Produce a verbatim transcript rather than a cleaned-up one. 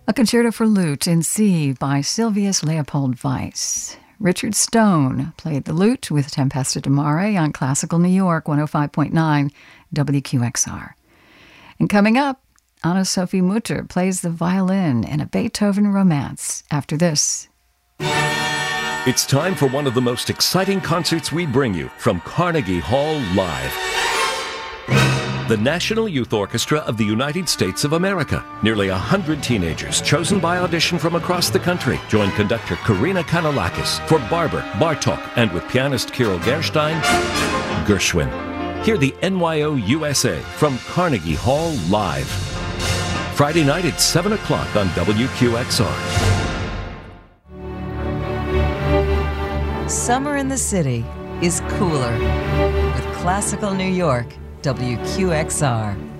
A concerto for lute in C by Silvius Leopold Weiss. Richard Stone played the lute with Tempesta di Mare on Classical New York one oh five point nine W Q X R. And coming up, Anna-Sophie Mutter plays the violin in a Beethoven romance. After this. It's time for one of the most exciting concerts we bring you from Carnegie Hall Live. The National Youth Orchestra of the United States of America. Nearly a hundred teenagers chosen by audition from across the country join conductor Karina Kanalakis for Barber, Bartok, and with pianist Kirill Gerstein, Gershwin. Hear the N Y O U S A from Carnegie Hall Live. Friday night at seven o'clock on W Q X R. Summer in the city is cooler with Classical New York W Q X R.